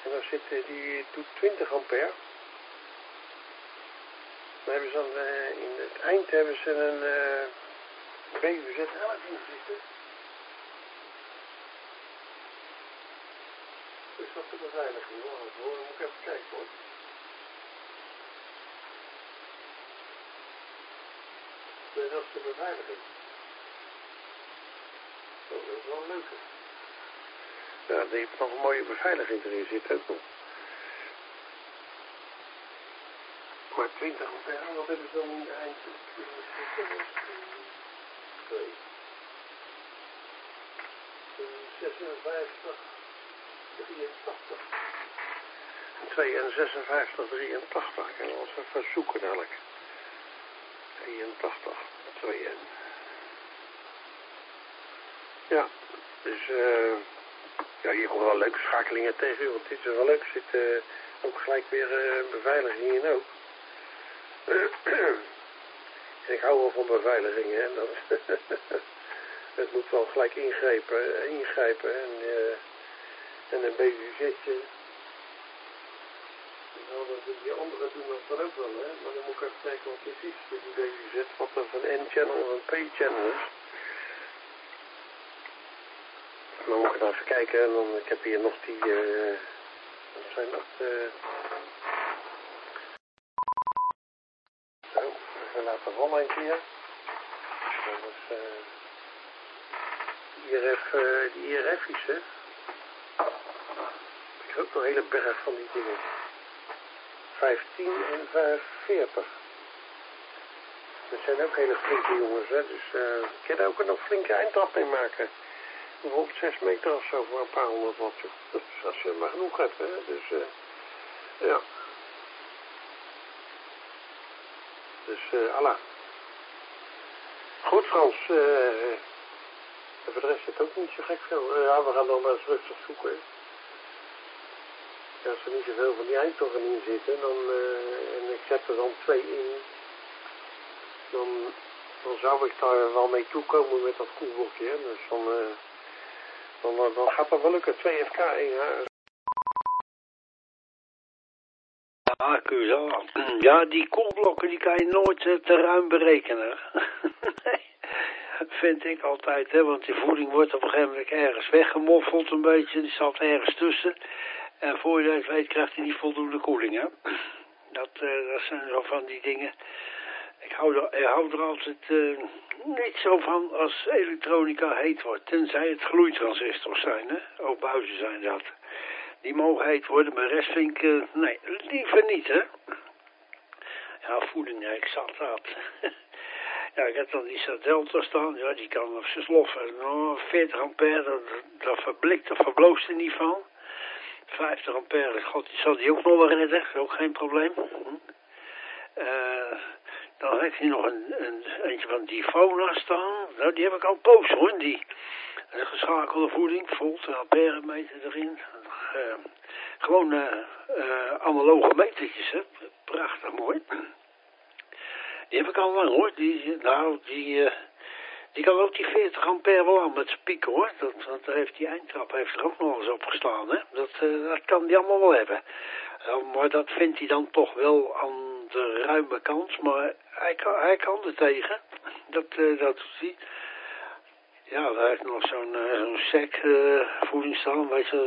En dan die doet 20 ampère. Dan hebben ze dan, in het eind hebben ze een BUZ 11 in zitten. Dus dat is de beveiliging hoor. Dan moet ik even kijken hoor. Nee, dat is de beveiliging. Oh, dat is wel een leuke. Ja, die heeft nog een mooie beveiliging erin zitten ook nog. Maar 20 ampère, wat hebben ze dan in de eind? 2. 56, 83. 2 en 56, 83. Ik kan wel eens even zoeken dadelijk. 83, 2 en. Ja, dus ja, hier komen wel leuke schakelingen tegen, want dit is wel leuk. Er zit ook gelijk weer beveiliging in ook. En ik hou wel van beveiligingen, hè. Het moet wel gelijk ingrijpen en een BUZ'tje. Nou, die anderen doen dat ook wel, hè. Maar dan moet ik even kijken wat dit is, die BUZ, wat er van N-channel of een P-channel is. Dan moet ik nou even kijken en dan, ik heb hier nog die, dat zijn dat, zo, even laten vallen een keer. Dat is, die IRF's, hè. Ik heb ook nog een hele berg van die dingen. 15 en 45. Dat zijn ook hele flinke jongens, hè. Dus ik kan er ook nog flinke eindtrap mee maken. Op 6 meter of zo voor een paar honderd watt. Dus als je maar genoeg hebt, hè. Dus, ja. Dus, Allah. Goed, Frans. Voor de rest is het ook niet zo gek veel. Ja, we gaan dan maar eens rustig zoeken. Ja, als er niet zoveel van die eindtorren in zitten, dan, en ik zet er dan 2 in, dan zou ik daar wel mee toekomen met dat koelblokje. Dus dan gaat dat wel lukken. 2 FK 1 H. Ja, die koelblokken die kan je nooit te ruim berekenen. Nee, vind ik altijd, hè, want die voeding wordt op een gegeven moment ergens weggemoffeld een beetje, die staat ergens tussen. En voor je het weet krijgt hij niet voldoende koeling, hè. Dat zijn zo van die dingen. Ik hou er altijd niet zo van als elektronica heet wordt. Tenzij het gloeitransistors zijn, hè. Ook buizen zijn dat. Die mogen heet worden, maar rest vind ik, nee, liever niet, hè. Ja, voeding, ja, ik zat dat. Ja, ik heb dan die Delta staan, ja, die kan op zijn sloffen. 40 ampère, dat verblikt of verbloost er niet van. 50 ampère, god, die zal die ook nog wel redden, is ook geen probleem. Dan heeft hij nog eentje van die Fona staan. Nou, die heb ik al poos hoor, die geschakelde voeding, volt, ampère meter erin. Gewoon analoge metertjes, hè. Prachtig mooi. Die heb ik al lang hoor, die kan ook die 40 ampère wel aan met zijn pieken hoor. Want daar heeft die eindtrap er ook nog eens op gestaan, hè. Dat kan die allemaal wel hebben. Maar dat vindt hij dan toch wel aan de ruime kant. Maar hij kan er tegen. Dat doet hij. Ja, daar heeft nog zo'n sec voeding staan. Weet je,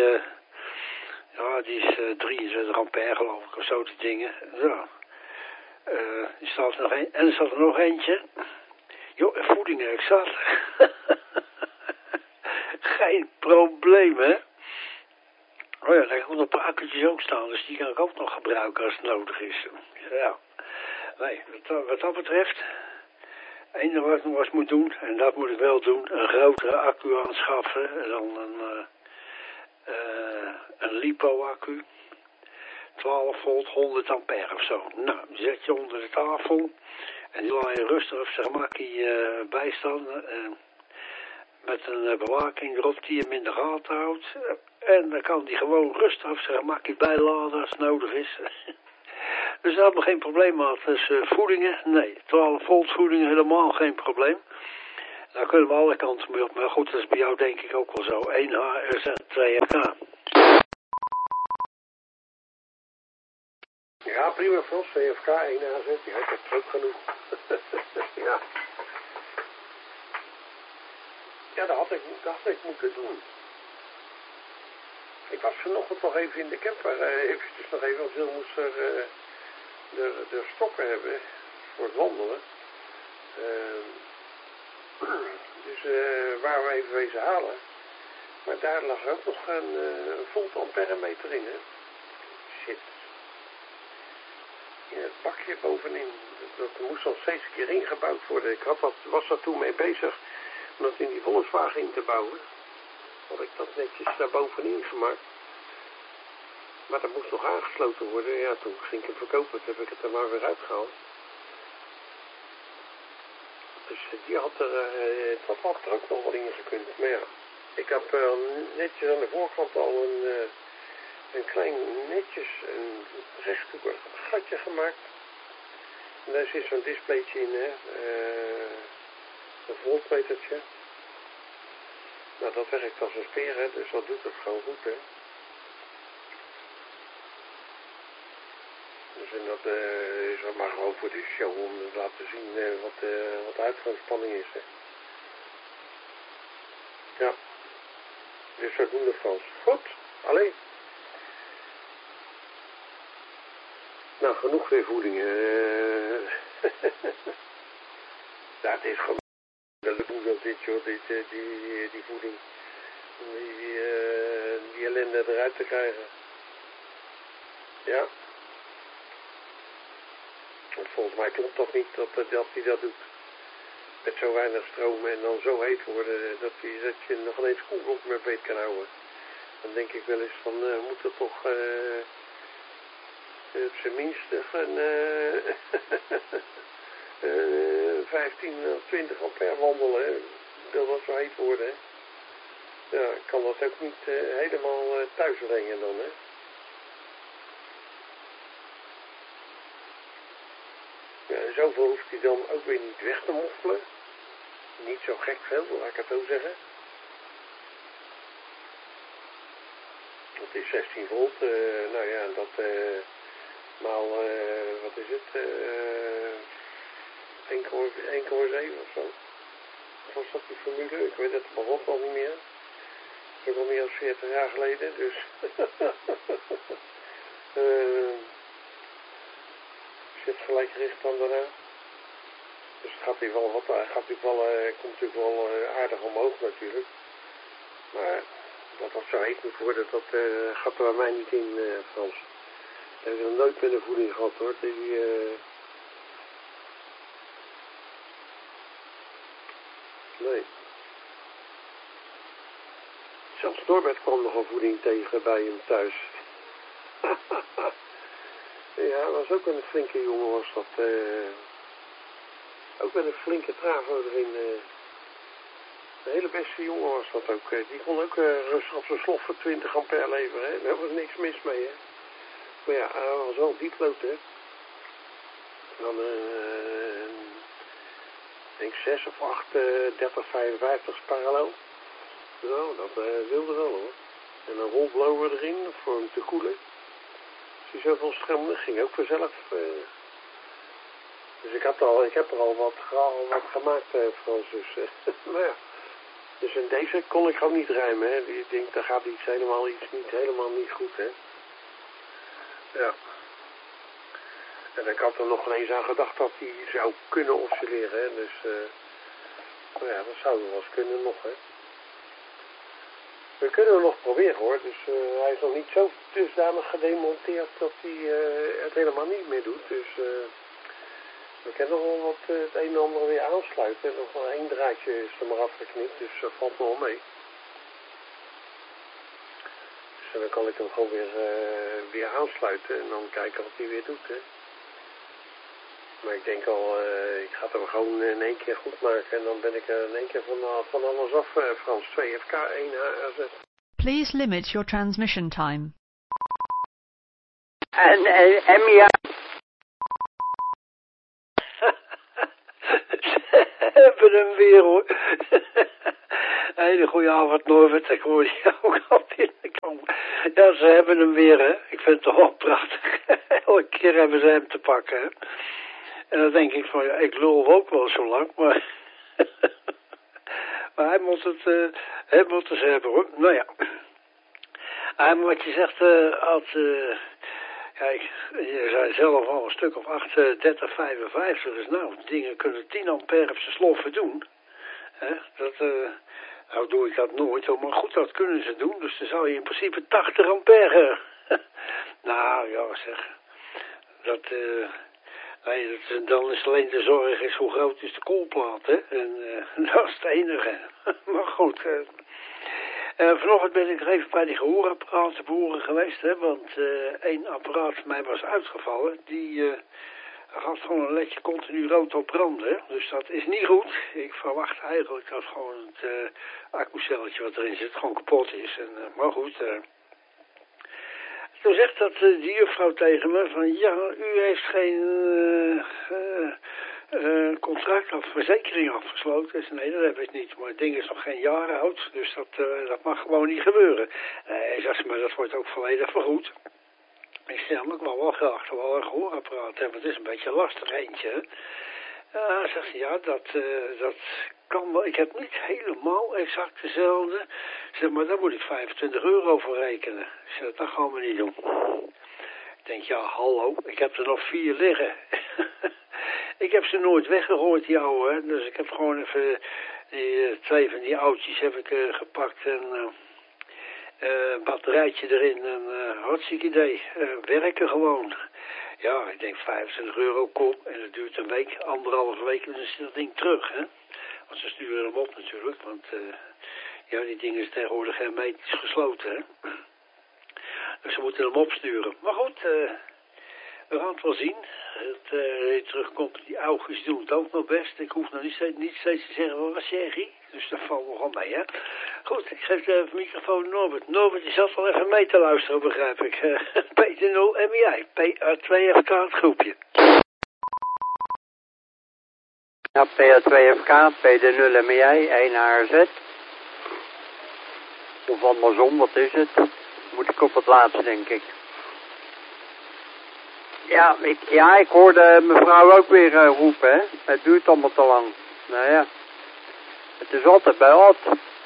die is 23 ampère geloof ik of zo, die dingen. Ja. Er staat nog een, en er staat er nog eentje. Jo, voeding heb ik zat. Geen probleem, hè. Oh ja, daar kan een paar akkertjes ook staan, dus die kan ik ook nog gebruiken als het nodig is. Ja. Nee, wat dat betreft, het enige wat ik nog eens moet doen, en dat moet ik wel doen, een grotere accu aanschaffen, en dan een LiPo-accu. 12 volt, 100 ampère of zo. Nou, die zet je onder de tafel en die laat je rustig op zijn gemakkie bijstaan. Met een bewaking erop die hem in de gaten houdt. En dan kan die gewoon rustig op zijn gemakkie bijladen als het nodig is. Dus daar hebben we geen probleem gehad. Dus voedingen, nee, 12 volt voedingen helemaal geen probleem. Daar kunnen we alle kanten mee op. Maar goed, dat is bij jou denk ik ook wel zo. 1 H, 2 FK. prima Frans, CFK 1 AZ. Ja, ik heb het ook genoeg. Ja. Ja, dat had ik moeten doen. Ik was vanochtend nog even in de camper, eventjes nog even, want Wil moest de stokken hebben voor het wandelen. Dus waren we even wezen halen. Maar daar lag ook nog een volt ampère-meter in, hè. Shit. In het bakje bovenin. Dat moest al steeds een keer ingebouwd worden. Ik was daar toen mee bezig om dat in die Volkswagen in te bouwen. Had ik dat netjes daar bovenin gemaakt. Maar dat moest nog aangesloten worden. Ja, toen ging ik hem verkopen. Toen heb ik het er maar weer uitgehaald. Dus die had dat had er ook nog wel in gekund. Maar ja, ik heb netjes aan de voorkant al een klein netjes een rechthoekig gatje gemaakt. En daar zit zo'n displaytje in, hè. Een voltmetertje. Nou, dat werkt als een speer, hè, dus dat doet het gewoon goed, hè. Dus en dat is maar gewoon voor de show om te laten zien wat de uitgangsspanning is, hè. Ja. Dus zodoende Frans. Goed, alleen. Nou, genoeg weer voeding. Ja, het is gewoon dat dit, joh, die voeding. Om die ellende eruit te krijgen. Ja. Want volgens mij klopt dat niet dat hij dat doet. Met zo weinig stroom en dan zo heet worden dat je nog geen koelblok meer beet kan houden. Dan denk ik wel eens van moet er toch op zijn minst een 15 of 20 ampère wandelen. Hè. Dat dat zo heet worden. Hè. Ja, ik kan dat ook niet helemaal thuis brengen dan. Hè. Ja, zoveel hoeft hij dan ook weer niet weg te moffelen. Niet zo gek veel, laat ik het zo zeggen. Dat is 16 volt. Nou ja, dat maal, wat is het? 1,7 of zo. Wat was dat die formule? Ik weet het begon al niet meer. Dat is al meer dan 40 jaar geleden, dus. Zit gelijkgericht aan daarna. Dus het gaat natuurlijk komt natuurlijk wel aardig omhoog natuurlijk. Maar dat dat zo heet moet worden, dat gaat er bij mij niet in, Frans. Dat heb ik nog nooit met een voeding gehad, hoor. Nee. Zelfs Norbert kwam nog een voeding tegen bij hem thuis. Ja, was ook een flinke jongen, was dat. Ook met een flinke travo erin. Een hele beste jongen was dat ook. Die kon ook rustig op zijn slof voor 20 ampère leveren. Hè. Daar was niks mis mee, hè. Maar ja, hij was wel dieploot, hè. Dan ik denk 6 of 8, 30, 55 parallel. Nou, dat wilde wel, hoor. En een rolblower erin voor hem te koelen. Als hij zoveel stroomde, ging ook vanzelf. Dus ik heb er al wat gemaakt, Frans. Dus, maar ja. Dus in deze kon ik gewoon niet rijmen, hè. Ik denk, daar gaat iets helemaal niet goed, hè. Ja. En ik had er nog eens aan gedacht dat hij zou kunnen oscilleren, hè. Dus, nou ja, dat zou wel eens kunnen nog, hè. We kunnen hem nog proberen, hoor. Dus hij is nog niet zo dusdanig gedemonteerd dat hij het helemaal niet meer doet. Dus we kunnen nog wel wat het een en ander weer aansluiten. Nog wel 1 draadje is er maar afgeknipt, dus dat valt wel mee. Dus dan kan ik hem gewoon weer aansluiten en dan kijken wat hij weer doet, hè. Maar ik denk al, ik ga het hem gewoon in 1 keer goed maken en dan ben ik er in 1 keer van alles af, Frans. 2FK, 1 HRZ. Please limit your transmission time. En ja. Ze hebben hem weer, hoor. Hele goede avond, Norbert. Ik hoor je ook al binnenkomen. Ja, ze hebben hem weer, hè. Ik vind het toch wel prachtig. Elke keer hebben ze hem te pakken. Hè? En dan denk ik van, ja, ik lul ook wel zo lang, maar... maar hij moet het hebben hoor. Nou ja. Maar wat je zegt, kijk, je zei zelf al een stuk of 8, 30, 55. Dus nou, dingen kunnen 10 ampère op zijn sloffen doen. Hè? Nou doe ik dat nooit, hoor, maar goed, dat kunnen ze doen. Dus dan zou je in principe 80 ampère... nou ja, zeg. Nee, dan is alleen de zorg is hoe groot is de koolplaat, hè. En dat is het enige. Maar goed, vanochtend ben ik er even bij die gehoorapparatenboeren geweest, hè. Want één apparaat van mij was uitgevallen. Die had gewoon een ledje continu rood op branden, hè. Dus dat is niet goed. Ik verwacht eigenlijk dat gewoon het accuselletje wat erin zit gewoon kapot is. Maar goed... Toen zegt dat die juffrouw tegen me van ja, u heeft geen contract of verzekering afgesloten. Ik zei, nee, dat heb ik niet, maar het ding is nog geen jaren oud, dus dat mag gewoon niet gebeuren. Hij zegt, maar dat wordt ook volledig vergoed. Ik zei, maar ik wou wel graag wel een gehoorapparaat hebben, het is een beetje een lastig eentje. Hè? Zegt ze, ja, dat kan wel. Ik heb niet helemaal exact dezelfde. Zeg, maar daar moet ik €25 voor rekenen. Zeg, dat gaan we niet doen. Ik denk, ja, hallo, ik heb er nog 4 liggen. Ik heb ze nooit weggegooid, die ouwe. Hè? Dus ik heb gewoon even die 2 van die oudjes heb ik gepakt en batterijtje erin en hartstikke idee. Werken gewoon. Ja, ik denk €25 kom en het duurt een week, 1,5 week en dan is dat ding terug, hè. Want ze sturen hem op natuurlijk, want ja, die dingen is tegenwoordig hermetisch gesloten, hè. Dus ze moeten hem opsturen. Maar goed, we gaan het wel zien. Het terugkomt, die oudjes doen het ook nog best. Ik hoef nog niet steeds te zeggen, wat zeg je? Dus dat valt nog wel mee, hè. Goed, ik geef de microfoon Norbert. Norbert, je zat wel even mee te luisteren, begrijp ik. P0 MI, PA2FK het groepje. Ja, PA2FK, PD0 MI, 1 ARZ. Of andersom, wat is het? Moet ik op het laatste, denk ik. Ja, ik hoorde mevrouw ook weer roepen, hè. Het duurt allemaal te lang. Nou ja, het is altijd bij wat.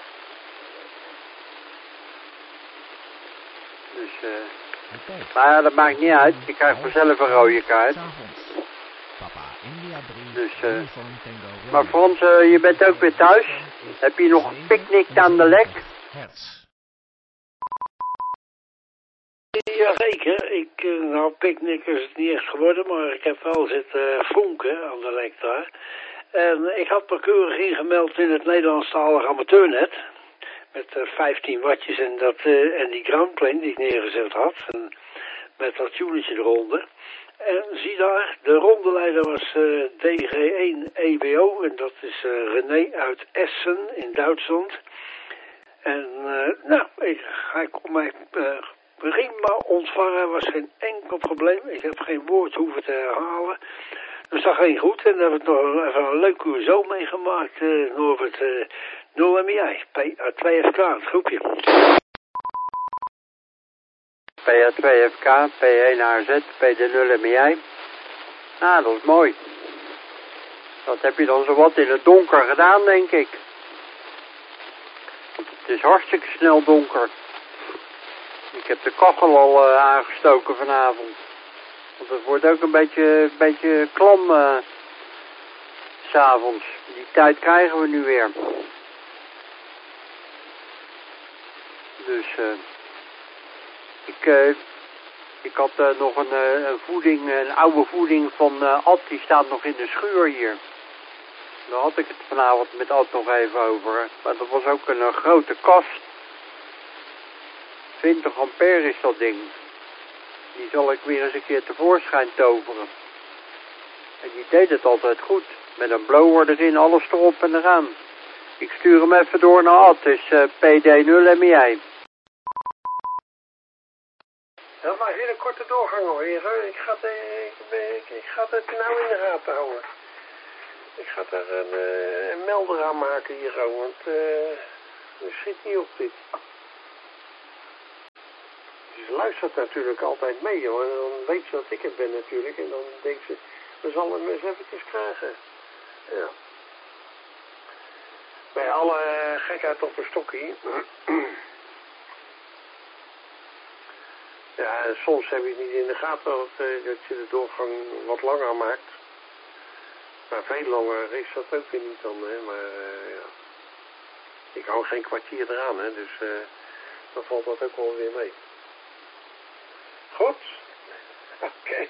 Dus, maar ja, dat maakt niet uit. Je krijgt vanzelf een rode kaart. Dus, maar Frans, je bent ook weer thuis. Heb je nog een picknick aan de lek? Jazeker, nou picknick is het niet echt geworden, maar ik heb wel zitten vonken aan de lek daar. En ik had me keurig ingemeld in het Nederlandstalige amateurnet. Met 15 wattjes en die groundplane die ik neergezet had. En met dat tunetje eronder. En zie daar, de rondeleider was DG1 EBO. En dat is René uit Essen in Duitsland. En hij kon mij prima ontvangen, was geen enkel probleem. Ik heb geen woord hoeven te herhalen. Dus dat ging goed. En dan hebben we nog even een leuk zo meegemaakt, Norbert. 0 MI, PA2FK, het groepje. PA2FK, P1 ARZ, PD0 MI. Nou, dat is mooi. Dat heb je dan zo wat in het donker gedaan, denk ik. Het is hartstikke snel donker. Ik heb de kachel al aangestoken vanavond. Want het wordt ook een beetje klam 's avonds. Die tijd krijgen we nu weer. Dus ik had nog een oude voeding van Ad, die staat nog in de schuur hier. Daar had ik het vanavond met Ad nog even over. Maar dat was ook een grote kast. 20 ampère is dat ding. Die zal ik weer eens een keer tevoorschijn toveren. En die deed het altijd goed. Met een blower erin, alles erop en eraan. Ik stuur hem even door naar Ad. Het is PD0 MI. Dat was weer een korte doorgang hoor, heren. Ik ga het nou in de gaten houden. Ik ga daar een melder aan maken hier zo, want het schiet niet op dit. ze luistert natuurlijk altijd mee, hoor. En dan weet ze dat ik het ben natuurlijk. En dan denkt ze, we zullen hem eens eventjes krijgen. Ja. Bij alle gekheid op een stokkie. Ja, en soms heb je het niet in de gaten dat je de doorgang wat langer maakt. Maar veel langer is dat ook weer niet dan, hè. Maar ja. Ik hou geen kwartier eraan, hè. Dus dan valt dat ook wel weer mee. Goed. Oké.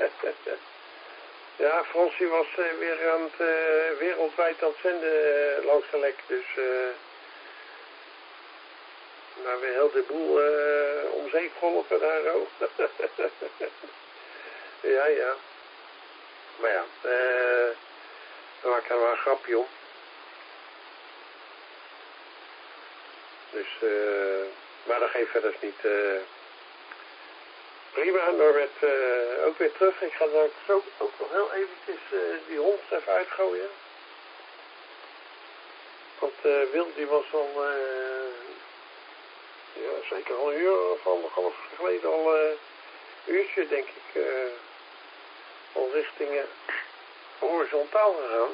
Ja, Fransie was weer aan het, wereldwijd aan het zenden langs de lek. Dus nou weer heel de boel om zeep geholpen daar ook. Ja, ja. Maar ja, dan maak ik er maar een grapje om. Dus, maar dat geeft verder niet. Prima, Norbert ook weer terug. Ik ga daar zo ook nog heel eventjes die hond even uitgooien. Want Wil die was al, ja, zeker al een uur of anderhalf geleden al een uurtje denk ik, al richting horizontaal gegaan.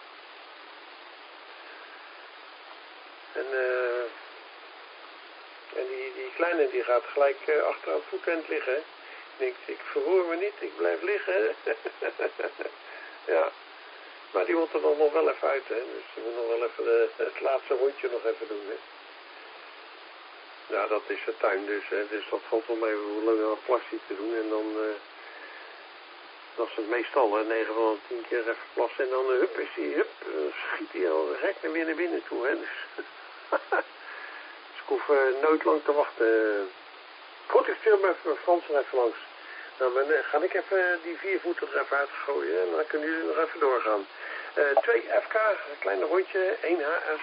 En die kleine die gaat gelijk achter aan het voetend liggen. En denkt, ik verroer me niet, ik blijf liggen. Ja, maar die moet er dan nog wel even uit, hè. Dus we moeten nog wel even het laatste rondje nog even doen, hè. Ja, dat is de tuin dus, hè. Dus dat valt wel mee, we willen wel een plasje te doen. En dan, dat is het meestal, hè. 9 van de 10 keer even plassen. En dan, hup, is die, hup, schiet die al direct weer naar binnen toe, hè. Dus ik hoef nooit lang te wachten. Goed, ik stuur me even Frans er even langs. Nou, dan ga ik even die 4 voeten er even uitgooien. En dan kunnen jullie nog even doorgaan. 2 FK, een kleine rondje, 1 HRZ.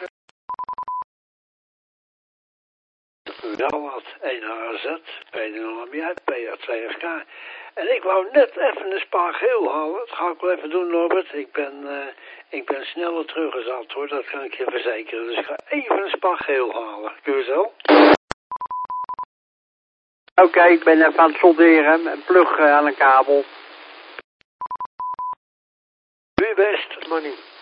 Wel wat, 1 HRZ, P0 PR2 FK. En ik wou net even een spa geel halen. Dat ga ik wel even doen, Norbert. Ik ben sneller teruggezet, hoor. Dat kan ik je verzekeren. Dus ik ga even een spa geel halen. Kun je zo? Oké, ik ben even aan het solderen. Een plug aan een kabel. Doe je best. Money.